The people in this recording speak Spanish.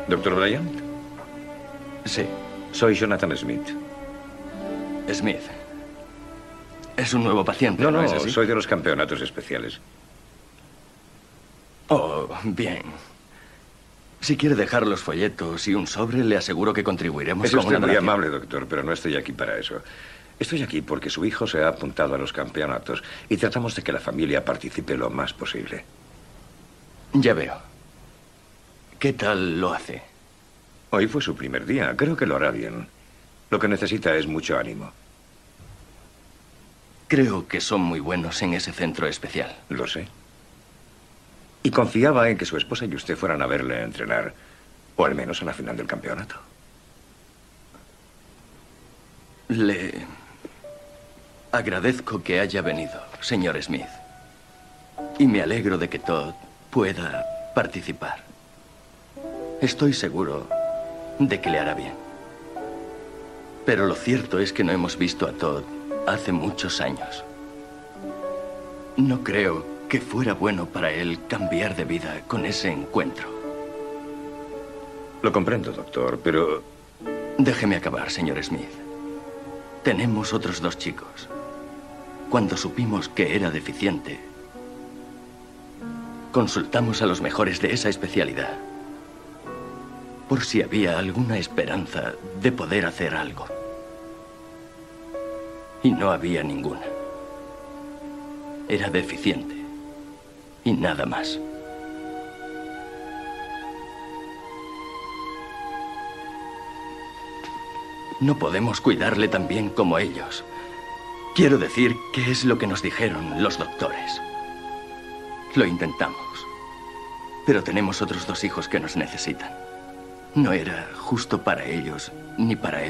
¿Doctor Bryant? Sí. Soy Jonathan Smith. Smith. Es un nuevo paciente, No, ¿no es así? soy de los campeonatos especiales. Oh, bien. Si quiere dejar los folletos y un sobre, le aseguro que contribuiremos Es con usted una muy donación. amable, doctor, pero no estoy aquí para eso. Estoy aquí porque su hijo se ha apuntado a los campeonatos y tratamos de que la familia participe lo más posible. Ya veo. ¿Qué tal lo hace? Hoy fue su primer día. Creo que lo hará bien. Lo que necesita es mucho ánimo. Creo que son muy buenos en ese centro especial. Lo sé. Y confiaba en que su esposa y usted fueran a verle entrenar, o al menos a la final del campeonato. Le agradezco que haya venido, señor Smith. Y me alegro de que Todd pueda participar. Estoy seguro de que le hará bien. Pero lo cierto es que no hemos visto a Todd hace muchos años. No creo que fuera bueno para él cambiar de vida con ese encuentro. Lo comprendo, doctor, pero... Déjeme acabar, señor Smith. Tenemos otros 2 chicos. Cuando supimos que era deficiente, consultamos a los mejores de esa especialidad por si había alguna esperanza de poder hacer algo. Y no había ninguna. Era deficiente. Y nada más. No podemos cuidarle tan bien como ellos. Quiero decir, ¿qué es lo que nos dijeron los doctores? Lo intentamos. Pero tenemos otros 2 hijos que nos necesitan. No era justo para ellos ni para él.